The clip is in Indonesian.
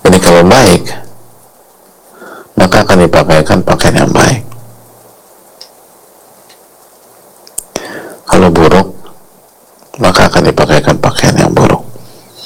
Ini kalau baik, maka akan dipakaikan pakaian yang baik.